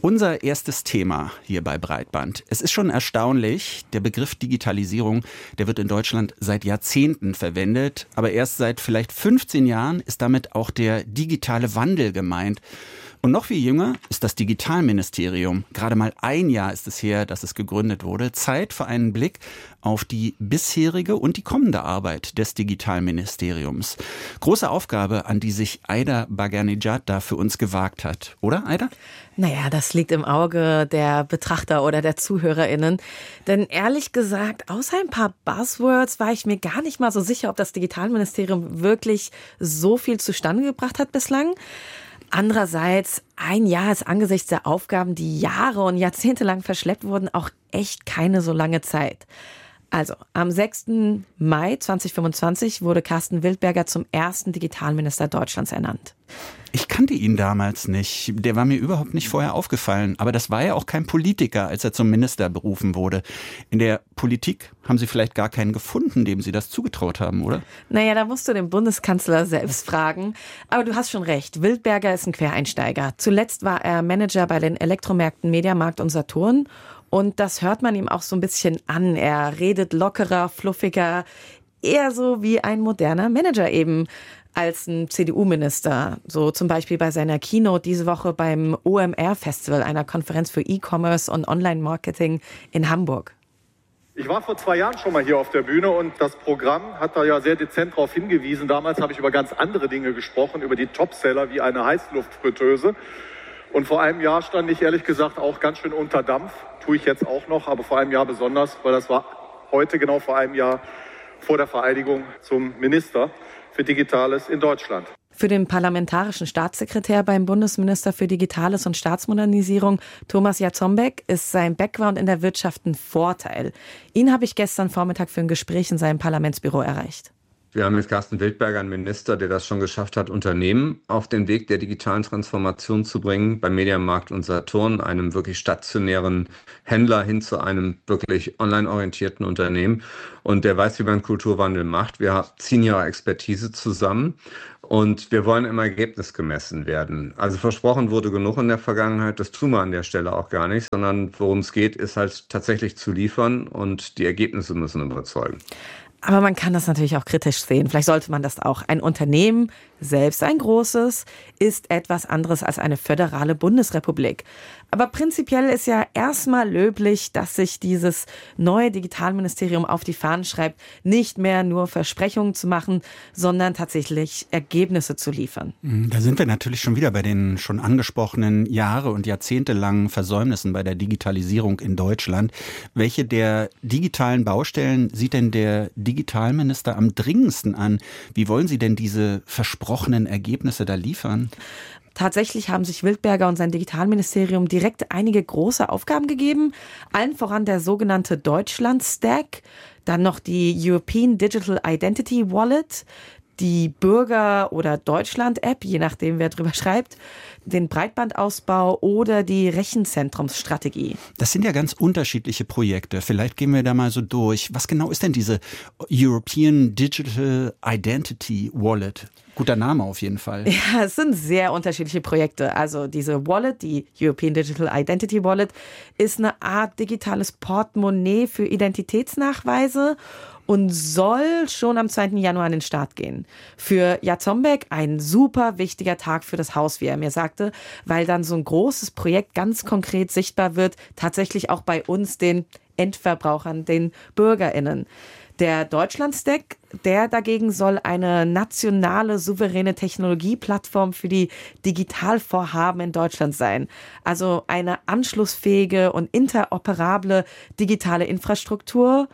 Unser erstes Thema hier bei Breitband. Es ist schon erstaunlich, der Begriff Digitalisierung, der wird in Deutschland seit Jahrzehnten verwendet, aber erst seit vielleicht 15 Jahren ist damit auch der digitale Wandel gemeint. Und noch viel jünger ist das Digitalministerium. Gerade mal ein Jahr ist es her, dass es gegründet wurde. Zeit für einen Blick auf die bisherige und die kommende Arbeit des Digitalministeriums. Große Aufgabe, an die sich Aida Baghernejad da für uns gewagt hat. Oder, Aida? Naja, das liegt im Auge der Betrachter oder der ZuhörerInnen. Denn ehrlich gesagt, außer ein paar Buzzwords war ich mir gar nicht mal so sicher, ob das Digitalministerium wirklich so viel zustande gebracht hat bislang. Andererseits, ein Jahr ist angesichts der Aufgaben, die Jahre und Jahrzehnte lang verschleppt wurden, auch echt keine so lange Zeit. Also, am 6. Mai 2025 wurde Carsten Wildberger zum ersten Digitalminister Deutschlands ernannt. Ich kannte ihn damals nicht. Der war mir überhaupt nicht vorher aufgefallen. Aber das war ja auch kein Politiker, als er zum Minister berufen wurde. In der Politik haben Sie vielleicht gar keinen gefunden, dem Sie das zugetraut haben, oder? Naja, da musst du den Bundeskanzler selbst fragen. Aber du hast schon recht. Wildberger ist ein Quereinsteiger. Zuletzt war er Manager bei den Elektromärkten Mediamarkt und Saturn. Und das hört man ihm auch so ein bisschen an. Er redet lockerer, fluffiger, eher so wie ein moderner Manager eben als ein CDU-Minister. So zum Beispiel bei seiner Keynote diese Woche beim OMR-Festival, einer Konferenz für E-Commerce und Online-Marketing in Hamburg. Ich war vor 2 Jahren schon mal hier auf der Bühne und das Programm hat da ja sehr dezent darauf hingewiesen. Damals habe ich über ganz andere Dinge gesprochen, über die Topseller wie eine Heißluftfritteuse. Und vor einem Jahr stand ich ehrlich gesagt auch ganz schön unter Dampf. Tue ich jetzt auch noch, aber vor einem Jahr besonders, weil das war heute genau vor einem Jahr vor der Vereidigung zum Minister für Digitales in Deutschland. Für den parlamentarischen Staatssekretär beim Bundesminister für Digitales und Staatsmodernisierung, Thomas Jarzombeck, ist sein Background in der Wirtschaft ein Vorteil. Ihn habe ich gestern Vormittag für ein Gespräch in seinem Parlamentsbüro erreicht. Wir haben mit Carsten Wildberger einen Minister, der das schon geschafft hat, Unternehmen auf den Weg der digitalen Transformation zu bringen, beim Mediamarkt und Saturn, einem wirklich stationären Händler hin zu einem wirklich online-orientierten Unternehmen. Und der weiß, wie man Kulturwandel macht. Wir ziehen ja Expertise zusammen und wir wollen im Ergebnis gemessen werden. Also versprochen wurde genug in der Vergangenheit, das tun wir an der Stelle auch gar nicht, sondern worum es geht, ist halt tatsächlich zu liefern und die Ergebnisse müssen überzeugen. Aber man kann das natürlich auch kritisch sehen. Vielleicht sollte man das auch. Ein Unternehmen, selbst ein großes, ist etwas anderes als eine föderale Bundesrepublik. Aber prinzipiell ist ja erstmal löblich, dass sich dieses neue Digitalministerium auf die Fahnen schreibt, nicht mehr nur Versprechungen zu machen, sondern tatsächlich Ergebnisse zu liefern. Da sind wir natürlich schon wieder bei den schon angesprochenen Jahre- und jahrzehntelangen Versäumnissen bei der Digitalisierung in Deutschland. Welche der digitalen Baustellen sieht denn der Digitalminister am dringendsten an? Wie wollen Sie denn diese versprochenen Ergebnisse da liefern? Tatsächlich haben sich Wildberger und sein Digitalministerium direkt einige große Aufgaben gegeben. Allen voran der sogenannte Deutschland-Stack, dann noch die European Digital Identity Wallet, die Bürger- oder Deutschland-App, je nachdem, wer drüber schreibt, den Breitbandausbau oder die Rechenzentrumsstrategie. Das sind ja ganz unterschiedliche Projekte. Vielleicht gehen wir da mal so durch. Was genau ist denn diese European Digital Identity Wallet? Guter Name auf jeden Fall. Ja, es sind sehr unterschiedliche Projekte. Also diese Wallet, die European Digital Identity Wallet, ist eine Art digitales Portemonnaie für Identitätsnachweise und soll schon am 2. Januar an den Start gehen. Für Jarzombeck ein super wichtiger Tag für das Haus, wie er mir sagte, weil dann so ein großes Projekt ganz konkret sichtbar wird, tatsächlich auch bei uns, den Endverbrauchern, den BürgerInnen. Der Deutschland-Stack, der dagegen soll eine nationale, souveräne Technologieplattform für die Digitalvorhaben in Deutschland sein. Also eine anschlussfähige und interoperable digitale Infrastruktur.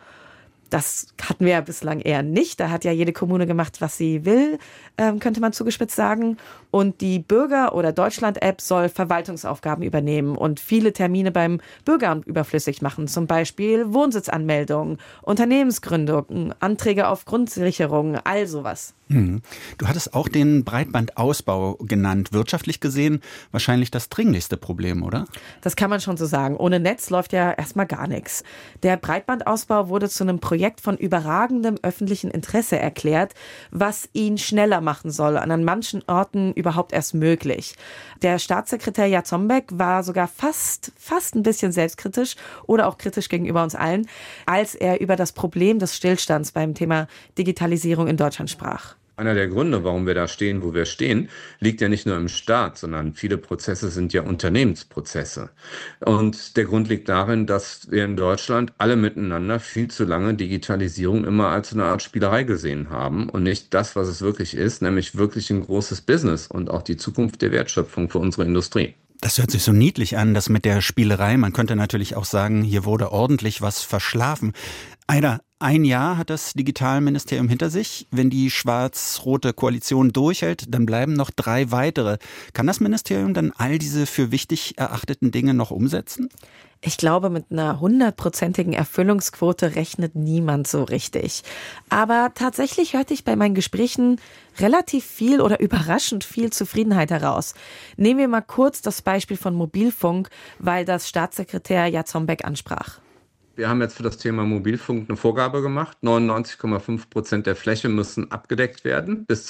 Das hatten wir ja bislang eher nicht. Da hat ja jede Kommune gemacht, was sie will, könnte man zugespitzt sagen. Und die Bürger- oder Deutschland-App soll Verwaltungsaufgaben übernehmen und viele Termine beim Bürgeramt überflüssig machen. Zum Beispiel Wohnsitzanmeldungen, Unternehmensgründungen, Anträge auf Grundsicherung, all sowas. Du hattest auch den Breitbandausbau genannt. Wirtschaftlich gesehen wahrscheinlich das dringlichste Problem, oder? Das kann man schon so sagen. Ohne Netz läuft ja erstmal gar nichts. Der Breitbandausbau wurde zu einem Projekt Projekt von überragendem öffentlichen Interesse erklärt, was ihn schneller machen soll, an manchen Orten überhaupt erst möglich. Der Staatssekretär Jarzembek war sogar fast ein bisschen selbstkritisch oder auch kritisch gegenüber uns allen, als er über das Problem des Stillstands beim Thema Digitalisierung in Deutschland sprach. Einer der Gründe, warum wir da stehen, wo wir stehen, liegt ja nicht nur im Staat, sondern viele Prozesse sind ja Unternehmensprozesse. Und der Grund liegt darin, dass wir in Deutschland alle miteinander viel zu lange Digitalisierung immer als eine Art Spielerei gesehen haben und nicht das, was es wirklich ist, nämlich wirklich ein großes Business und auch die Zukunft der Wertschöpfung für unsere Industrie. Das hört sich so niedlich an, das mit der Spielerei. Man könnte natürlich auch sagen, hier wurde ordentlich was verschlafen. Aida, ein Jahr hat das Digitalministerium hinter sich. Wenn die schwarz-rote Koalition durchhält, dann bleiben noch 3 weitere. Kann das Ministerium dann all diese für wichtig erachteten Dinge noch umsetzen? Ich glaube, mit einer 100%igen Erfüllungsquote rechnet niemand so richtig. Aber tatsächlich hörte ich bei meinen Gesprächen relativ viel oder überraschend viel Zufriedenheit heraus. Nehmen wir mal kurz das Beispiel von Mobilfunk, weil das Staatssekretär Jarzembek ansprach. Wir haben jetzt für das Thema Mobilfunk eine Vorgabe gemacht. 99,5% der Fläche müssen abgedeckt werden bis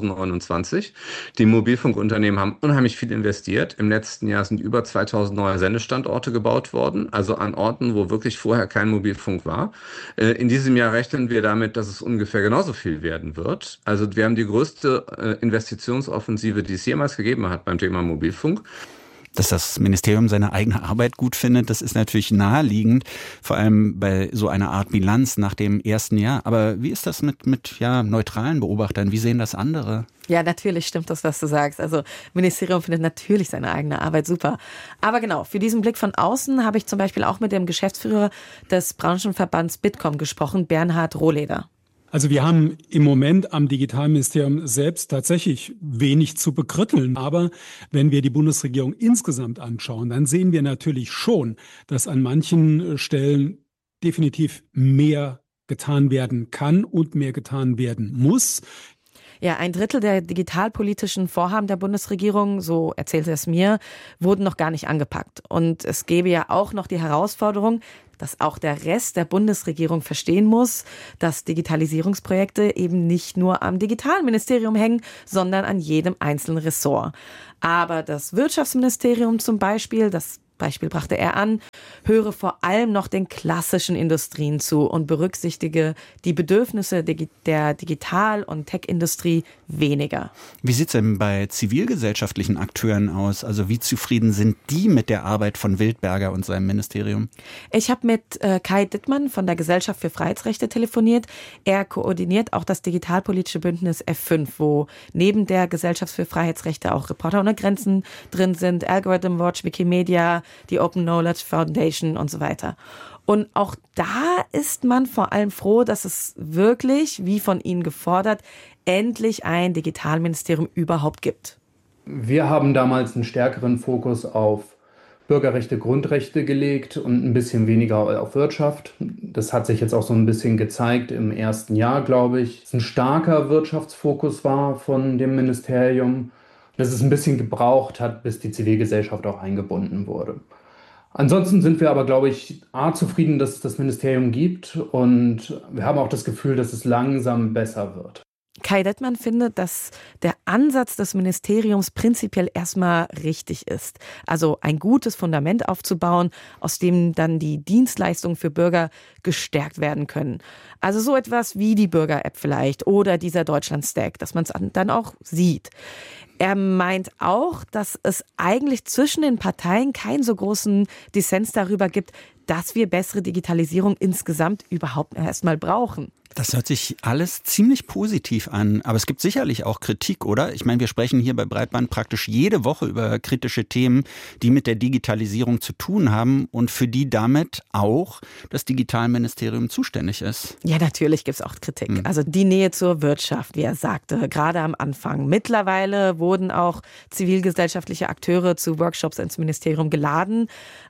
2029. Die Mobilfunkunternehmen haben unheimlich viel investiert. Im letzten Jahr sind über 2000 neue Sendestandorte gebaut worden, also an Orten, wo wirklich vorher kein Mobilfunk war. In diesem Jahr rechnen wir damit, dass es ungefähr genauso viel werden wird. Also wir haben die größte Investitionsoffensive, die es jemals gegeben hat beim Thema Mobilfunk. Dass das Ministerium seine eigene Arbeit gut findet, das ist natürlich naheliegend, vor allem bei so einer Art Bilanz nach dem ersten Jahr. Aber wie ist das mit neutralen Beobachtern? Wie sehen das andere? Ja, natürlich stimmt das, was du sagst. Also Ministerium findet natürlich seine eigene Arbeit super. Aber genau, für diesen Blick von außen habe ich zum Beispiel auch mit dem Geschäftsführer des Branchenverbands Bitkom gesprochen, Bernhard Rohleder. Also wir haben im Moment am Digitalministerium selbst tatsächlich wenig zu bekritteln. Aber wenn wir die Bundesregierung insgesamt anschauen, dann sehen wir natürlich schon, dass an manchen Stellen definitiv mehr getan werden kann und mehr getan werden muss. Ja, 1/3 der digitalpolitischen Vorhaben der Bundesregierung, so erzählte es mir, wurden noch gar nicht angepackt. Und es gäbe ja auch noch die Herausforderung, dass auch der Rest der Bundesregierung verstehen muss, dass Digitalisierungsprojekte eben nicht nur am Digitalministerium hängen, sondern an jedem einzelnen Ressort. Aber das Wirtschaftsministerium zum Beispiel, das Beispiel brachte er an, höre vor allem noch den klassischen Industrien zu und berücksichtige die Bedürfnisse der Digital- und Tech-Industrie weniger. Wie sieht es denn bei zivilgesellschaftlichen Akteuren aus? Also wie zufrieden sind die mit der Arbeit von Wildberger und seinem Ministerium? Ich habe mit Kai Dittmann von der Gesellschaft für Freiheitsrechte telefoniert. Er koordiniert auch das digitalpolitische Bündnis F5, wo neben der Gesellschaft für Freiheitsrechte auch Reporter ohne Grenzen drin sind, Algorithm Watch, Wikimedia, die Open Knowledge Foundation und so weiter. Und auch da ist man vor allem froh, dass es wirklich, wie von Ihnen gefordert, endlich ein Digitalministerium überhaupt gibt. Wir haben damals einen stärkeren Fokus auf Bürgerrechte, Grundrechte gelegt und ein bisschen weniger auf Wirtschaft. Das hat sich jetzt auch so ein bisschen gezeigt im ersten Jahr, glaube ich. Dass ein starker Wirtschaftsfokus war von dem Ministerium, dass es ein bisschen gebraucht hat, bis die Zivilgesellschaft auch eingebunden wurde. Ansonsten sind wir aber, glaube ich, zufrieden, dass es das Ministerium gibt und wir haben auch das Gefühl, dass es langsam besser wird. Kai Dittmann findet, dass der Ansatz des Ministeriums prinzipiell erstmal richtig ist. Also ein gutes Fundament aufzubauen, aus dem dann die Dienstleistungen für Bürger gestärkt werden können. Also so etwas wie die Bürger-App vielleicht oder dieser Deutschland-Stack, dass man es dann auch sieht. Er meint auch, dass es eigentlich zwischen den Parteien keinen so großen Dissens darüber gibt, dass wir bessere Digitalisierung insgesamt überhaupt erstmal brauchen. Das hört sich alles ziemlich positiv an, aber es gibt sicherlich auch Kritik, oder? Ich meine, wir sprechen hier bei Breitband praktisch jede Woche über kritische Themen, die mit der Digitalisierung zu tun haben und für die damit auch das Digitalministerium zuständig ist. Ja, natürlich gibt es auch Kritik. Also die Nähe zur Wirtschaft, wie er sagte, gerade am Anfang. Mittlerweile wurden auch zivilgesellschaftliche Akteure zu Workshops ins Ministerium geladen.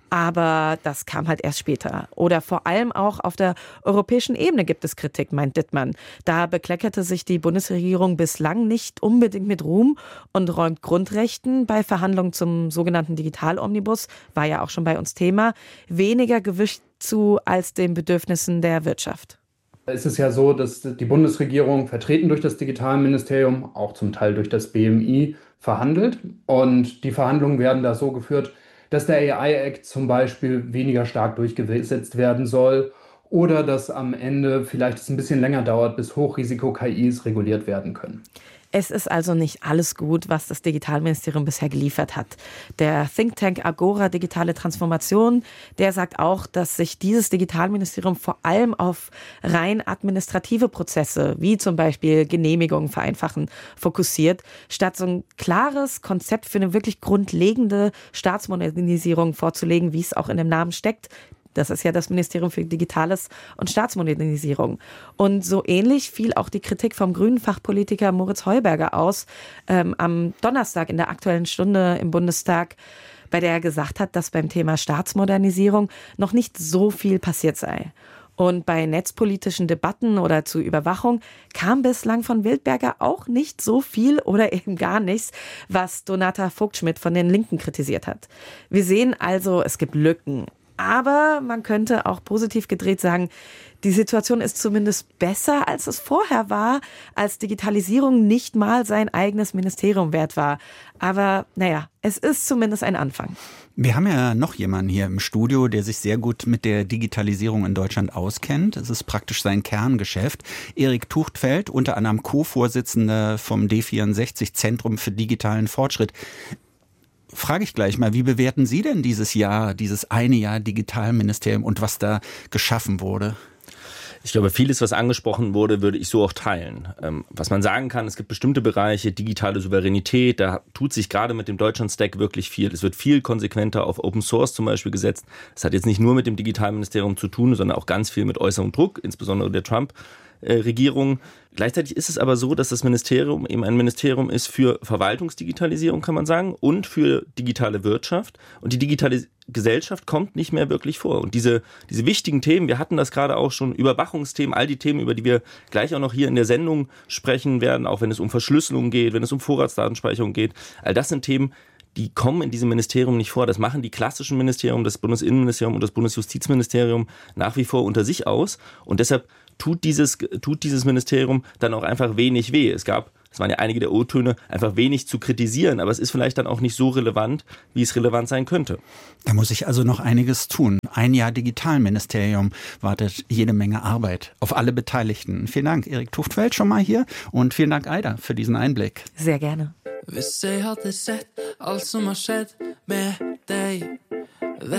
Aber das kam halt erst später. Oder vor allem auch auf der europäischen Ebene gibt es Kritik, meint Dittmann. Da bekleckerte sich die Bundesregierung bislang nicht unbedingt mit Ruhm und räumt Grundrechten bei Verhandlungen zum sogenannten Digital-Omnibus, war ja auch schon bei uns Thema, weniger Gewicht zu als den Bedürfnissen der Wirtschaft. Es ist ja so, dass die Bundesregierung, vertreten durch das Digitalministerium, auch zum Teil durch das BMI, verhandelt. Und die Verhandlungen werden da so geführt, dass der AI-Act zum Beispiel weniger stark durchgesetzt werden soll oder dass am Ende vielleicht es ein bisschen länger dauert, bis Hochrisiko-KIs reguliert werden können. Es ist also nicht alles gut, was das Digitalministerium bisher geliefert hat. Der Think Tank Agora Digitale Transformation, der sagt auch, dass sich dieses Digitalministerium vor allem auf rein administrative Prozesse, wie zum Beispiel Genehmigungen vereinfachen, fokussiert, statt so ein klares Konzept für eine wirklich grundlegende Staatsmodernisierung vorzulegen, wie es auch in dem Namen steckt. Das ist ja das Ministerium für Digitales und Staatsmodernisierung. Und so ähnlich fiel auch die Kritik vom grünen Fachpolitiker Moritz Heuberger aus am Donnerstag in der Aktuellen Stunde im Bundestag, bei der er gesagt hat, dass beim Thema Staatsmodernisierung noch nicht so viel passiert sei. Und bei netzpolitischen Debatten oder zur Überwachung kam bislang von Wildberger auch nicht so viel oder eben gar nichts, was Donata Vogt-Schmidt von den Linken kritisiert hat. Wir sehen also, es gibt Lücken. Aber man könnte auch positiv gedreht sagen, die Situation ist zumindest besser, als es vorher war, als Digitalisierung nicht mal sein eigenes Ministerium wert war. Aber naja, es ist zumindest ein Anfang. Wir haben ja noch jemanden hier im Studio, der sich sehr gut mit der Digitalisierung in Deutschland auskennt. Es ist praktisch sein Kerngeschäft. Erik Tuchtfeld, unter anderem Co-Vorsitzender vom D64 Zentrum für digitalen Fortschritt. Frage ich gleich mal, wie bewerten Sie denn dieses eine Jahr Digitalministerium und was da geschaffen wurde? Ich glaube, vieles, was angesprochen wurde, würde ich so auch teilen. Was man sagen kann, es gibt bestimmte Bereiche, digitale Souveränität, da tut sich gerade mit dem Deutschland-Stack wirklich viel. Es wird viel konsequenter auf Open Source zum Beispiel gesetzt. Das hat jetzt nicht nur mit dem Digitalministerium zu tun, sondern auch ganz viel mit äußerem Druck, insbesondere der Trump-Regierung. Gleichzeitig ist es aber so, dass das Ministerium eben ein Ministerium ist für Verwaltungsdigitalisierung, kann man sagen, und für digitale Wirtschaft. Und die digitale Gesellschaft kommt nicht mehr wirklich vor. Und diese wichtigen Themen, wir hatten das gerade auch schon, Überwachungsthemen, all die Themen, über die wir gleich auch noch hier in der Sendung sprechen werden, auch wenn es um Verschlüsselung geht, wenn es um Vorratsdatenspeicherung geht, all das sind Themen, die kommen in diesem Ministerium nicht vor. Das machen die klassischen Ministerien, das Bundesinnenministerium und das Bundesjustizministerium nach wie vor unter sich aus. Und deshalb tut dieses Ministerium dann auch einfach wenig weh. Es waren ja einige der O-Töne, einfach wenig zu kritisieren, aber es ist vielleicht dann auch nicht so relevant, wie es relevant sein könnte. Da muss ich also noch einiges tun. Ein Jahr Digitalministerium wartet jede Menge Arbeit auf alle Beteiligten. Vielen Dank, Erik Tuchtfeld, schon mal hier, und vielen Dank, Aida, für diesen Einblick. Sehr gerne. Hvis jeg hadde sett alt som har skjedd med deg